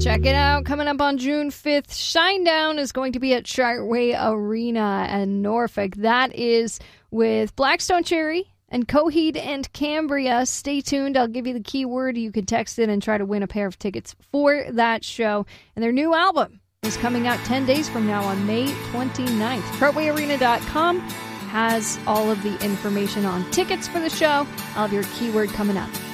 Check it out. Coming up on June 5th, Shinedown is going to be at Chartway Arena in Norfolk. That is with Blackstone Cherry and Coheed and Cambria. Stay tuned. I'll give you the keyword. You can text it and try to win a pair of tickets for that show. And their new album is coming out 10 days from now on May 29th. ChartwayArena.com has all of the information on tickets for the show. I'll have your keyword coming up.